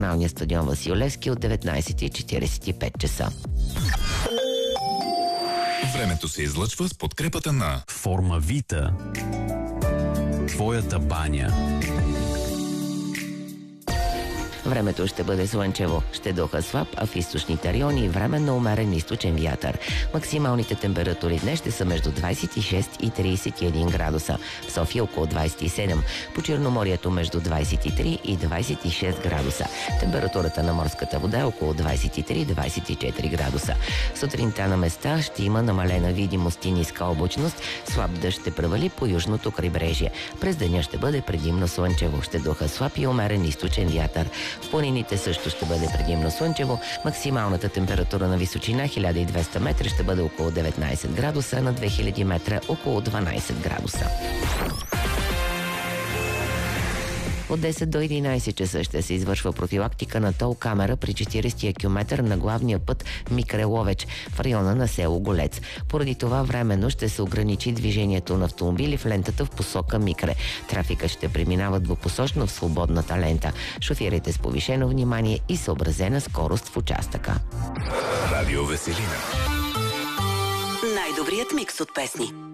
националния стадион Васил Левски от 19:45 часа. Времето се излъчва с подкрепата на Формавита. Твоята баня. Времето ще бъде слънчево. Ще духа слаб, а в източните райони временно умерен източен вятър. Максималните температури днес ще са между 26 и 31 градуса. В София около 27. По Черноморието между 23 и 26 градуса. Температурата на морската вода е около 23-24 градуса. Сутринта на места ще има намалена видимост и ниска облачност. Слаб дъжд ще превали по южното крайбрежие. През деня ще бъде предимно слънчево. Ще духа слаб и умерен източен вятър. В планините също ще бъде предимно слънчево. Максималната температура на височина 1200 метра ще бъде около 19 градуса, на 2000 метра около 12 градуса. От 10 до 11 часа ще се извършва профилактика на тол камера при 40-я километър на главния път Микре-Ловеч в района на село Голец. Поради това временно ще се ограничи движението на автомобили в лентата в посока Микре. Трафика ще преминава двупосочно в свободната лента. Шофирайте с повишено внимание и съобразена скорост в участъка. Радио Веселина. Най-добрият микс от песни.